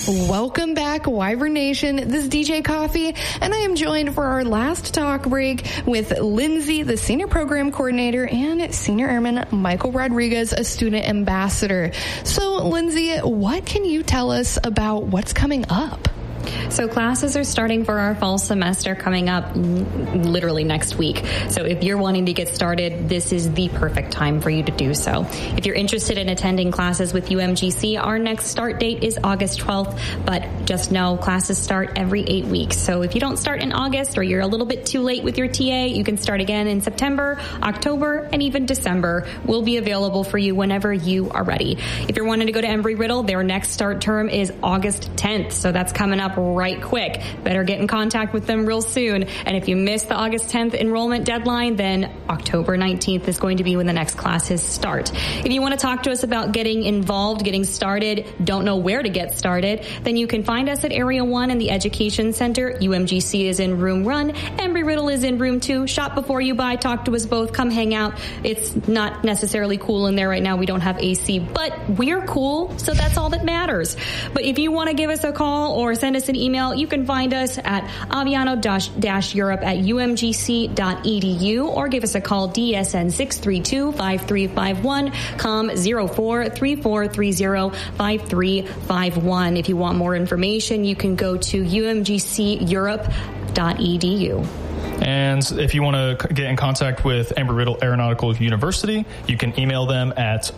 Welcome back, Wyvern Nation. This is DJ Coffee, and I am joined for our last talk break with Lindsay, the Senior Program Coordinator, and Senior Airman Michael Rodriguez, a Student Ambassador. So, Lindsay, what can you tell us about what's coming up? So classes are starting for our fall semester coming up literally next week. So if you're wanting to get started, this is the perfect time for you to do so. If you're interested in attending classes with UMGC, our next start date is August 12th, but just know classes start every 8 weeks. So if you don't start in August or you're a little bit too late with your TA, you can start again in September, October, and even December. We'll be available for you whenever you are ready. If you're wanting to go to Embry-Riddle, their next start term is August 10th. So that's coming up right quick. Better get in contact with them real soon. And if you miss the August 10th enrollment deadline, then October 19th is going to be when the next classes start. If you want to talk to us about getting involved, getting started, don't know where to get started, then you can find us at Area 1 in the Education Center. UMGC is in Room 1. Embry-Riddle is in Room 2. Shop before you buy. Talk to us both. Come hang out. It's not necessarily cool in there right now. We don't have AC, but we're cool, so that's all that matters. But if you want to give us a call or send us an email, you can find us at aviano-europe@umgc.edu or give us a call, DSN 632-5351, COM 04-3430-5351. If you want more information, you can go to umgceurope.edu. And if you want to get in contact with Embry-Riddle Aeronautical University, you can email them at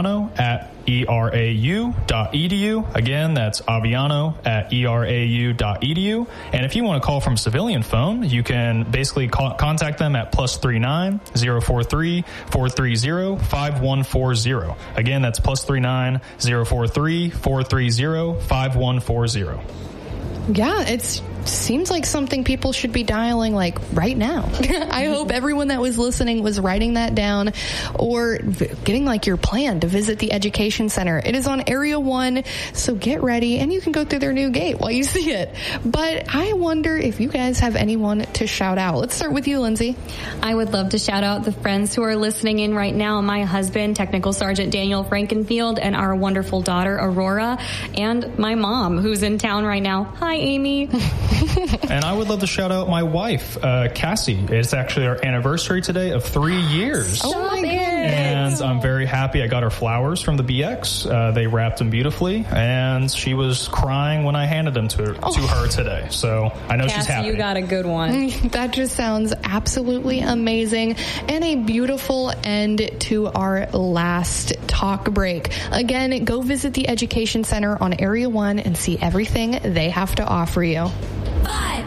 aviano@erau.edu. Again, that's aviano@erau.edu. And if you want to call from civilian phone, you can basically contact them at +39 043 430 5140. Again, that's +39 043 430 5140. Yeah, it seems like something people should be dialing like right now. I hope everyone that was listening was writing that down or getting like your plan to visit the Education Center. It is on Area 1, so get ready and you can go through their new gate while you see it. But I wonder if you guys have anyone to shout out. Let's start with you, Lindsay. I would love to shout out the friends who are listening in right now. My husband, Technical Sergeant Daniel Frankenfield, and our wonderful daughter, Aurora, and my mom, who's in town right now. Hi, Amy. And I would love to shout out my wife, Cassie. It's actually our anniversary today of 3 years. Oh my goodness. And I'm very happy. I got her flowers from the BX. They wrapped them beautifully, and she was crying when I handed them to her today. So I know Cassie, she's happy. You got a good one. That just sounds absolutely amazing and a beautiful end to our last talk break. Again, go visit the Education Center on Area 1 and see everything they have to offer you. 5